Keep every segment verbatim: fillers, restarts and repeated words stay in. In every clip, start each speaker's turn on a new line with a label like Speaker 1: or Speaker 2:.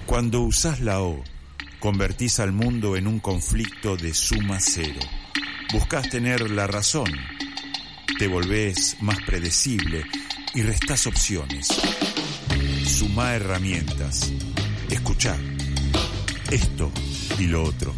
Speaker 1: Cuando usás la O, convertís al mundo en un conflicto de suma cero. Buscás tener la razón, te volvés más predecible y restás opciones. Sumá herramientas, escuchá esto y lo otro.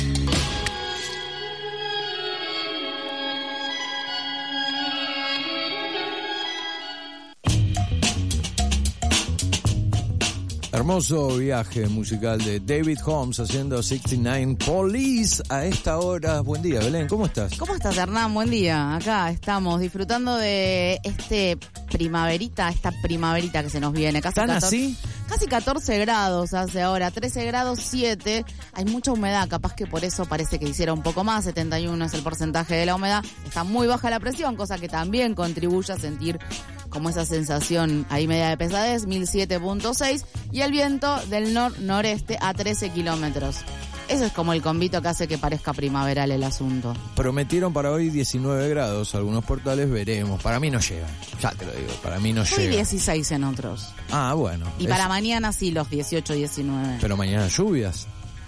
Speaker 2: Hermoso viaje musical de David Holmes haciendo sesenta y nueve Police a esta hora. Buen día, Belén, ¿cómo estás?
Speaker 3: ¿Cómo estás, Hernán? Buen día. Acá estamos disfrutando de este primaverita, esta primaverita que se nos viene. Casi
Speaker 2: ¿Están
Speaker 3: catorce,
Speaker 2: así?
Speaker 3: Casi catorce grados hace ahora, trece grados siete. Hay mucha humedad, capaz que por eso parece que hiciera un poco más. setenta y uno es el porcentaje de la humedad. Está muy baja la presión, cosa que también contribuye a sentir como esa sensación ahí media de pesadez, mil siete punto seis, y el viento del nor-noreste a trece kilómetros. Ese es como el convito que hace que parezca primaveral el asunto.
Speaker 2: Prometieron para hoy diecinueve grados, algunos portales veremos. Para mí no llegan, ya te lo digo, para mí no
Speaker 3: Hoy
Speaker 2: llegan.
Speaker 3: dieciséis en otros.
Speaker 2: Ah, bueno.
Speaker 3: Y
Speaker 2: es...
Speaker 3: para mañana sí, los dieciocho, diecinueve.
Speaker 2: Pero mañana lluvias.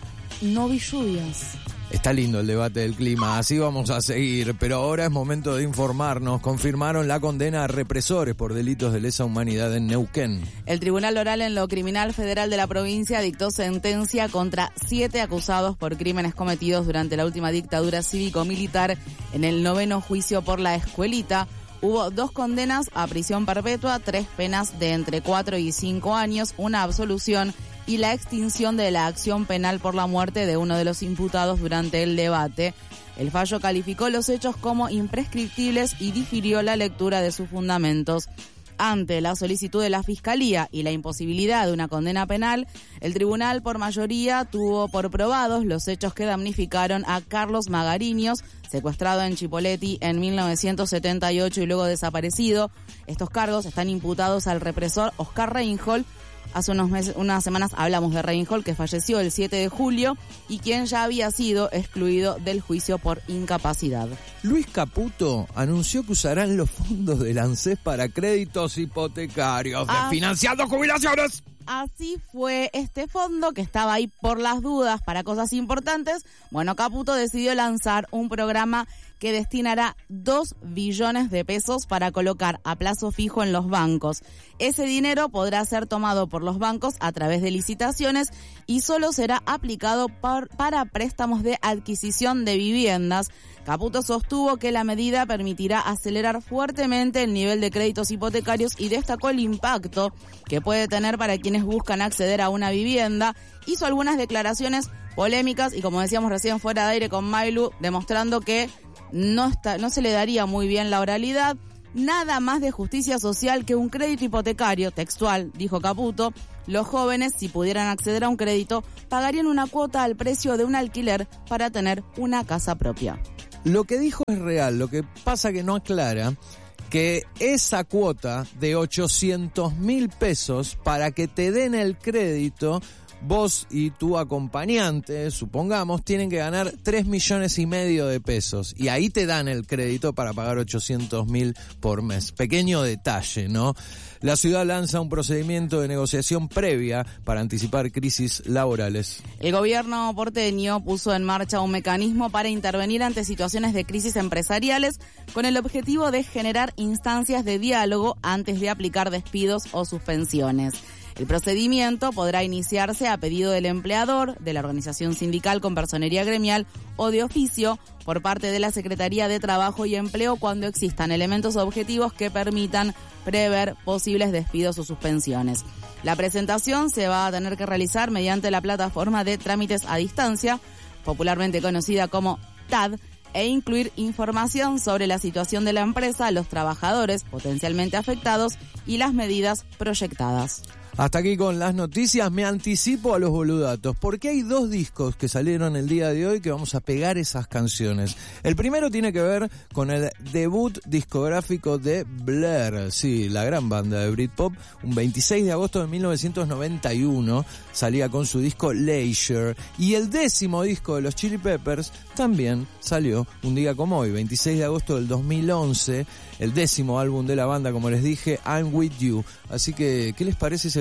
Speaker 3: No vi lluvias.
Speaker 2: Está lindo el debate del clima, así vamos a seguir, pero ahora es momento de informarnos. Confirmaron la condena a represores por delitos de lesa humanidad en Neuquén.
Speaker 3: El Tribunal Oral en lo Criminal Federal de la provincia dictó sentencia contra siete acusados por crímenes cometidos durante la última dictadura cívico-militar en el noveno juicio por la escuelita. Hubo dos condenas a prisión perpetua, tres penas de entre cuatro y cinco años, una absolución y la extinción de la acción penal por la muerte de uno de los imputados durante el debate. El fallo calificó los hechos como imprescriptibles y difirió la lectura de sus fundamentos. Ante la solicitud de la Fiscalía y la imposibilidad de una condena penal, el tribunal por mayoría tuvo por probados los hechos que damnificaron a Carlos Magariños, secuestrado en Chipoleti en mil novecientos setenta y ocho y luego desaparecido. Estos cargos están imputados al represor Oscar Reinhold. Hace unos meses, unas semanas hablamos de Reinhold, que falleció el siete de julio y quien ya había sido excluido del juicio por incapacidad.
Speaker 2: Luis Caputo anunció que usarán los fondos del ANSES para créditos hipotecarios,
Speaker 3: Ah.
Speaker 2: financiando jubilaciones.
Speaker 3: Así fue este fondo que estaba ahí por las dudas para cosas importantes. Bueno, Caputo decidió lanzar un programa que destinará dos billones de pesos para colocar a plazo fijo en los bancos. Ese dinero podrá ser tomado por los bancos a través de licitaciones y solo será aplicado por, para préstamos de adquisición de viviendas. Caputo sostuvo que la medida permitirá acelerar fuertemente el nivel de créditos hipotecarios y destacó el impacto que puede tener para quienes buscan acceder a una vivienda. Hizo algunas declaraciones polémicas y, como decíamos recién fuera de aire con Mailu, demostrando que no está, no se le daría muy bien la oralidad. Nada más de justicia social que un crédito hipotecario, textual, dijo Caputo. Los jóvenes, si pudieran acceder a un crédito, pagarían una cuota al precio de un alquiler para tener una casa propia.
Speaker 2: Lo que dijo es real, lo que pasa que no aclara que esa cuota de ochocientos mil pesos para que te den el crédito, vos y tu acompañante, supongamos, tienen que ganar tres millones y medio de pesos y ahí te dan el crédito para pagar ochocientos mil por mes. Pequeño detalle, ¿no? La ciudad lanza un procedimiento de negociación previa para anticipar crisis laborales.
Speaker 3: El gobierno porteño puso en marcha un mecanismo para intervenir ante situaciones de crisis empresariales con el objetivo de generar instancias de diálogo antes de aplicar despidos o suspensiones. El procedimiento podrá iniciarse a pedido del empleador, de la organización sindical con personería gremial o de oficio por parte de la Secretaría de Trabajo y Empleo cuando existan elementos objetivos que permitan prever posibles despidos o suspensiones. La presentación se va a tener que realizar mediante la plataforma de trámites a distancia, popularmente conocida como T A D, e incluir información sobre la situación de la empresa, los trabajadores potencialmente afectados y las medidas proyectadas.
Speaker 2: Hasta aquí con las noticias, me anticipo a los boludatos, porque hay dos discos que salieron el día de hoy que vamos a pegar esas canciones. El primero tiene que ver con el debut discográfico de Blur, sí, la gran banda de Britpop. Un veintiséis de agosto de mil novecientos noventa y uno salía con su disco Leisure, y el décimo disco de los Chili Peppers también salió un día como hoy, veintiséis de agosto del dos mil once, el décimo álbum de la banda, como les dije, I'm With You. Así que, ¿qué les parece si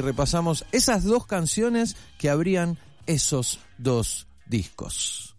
Speaker 2: repasamos esas dos canciones que abrían esos dos discos.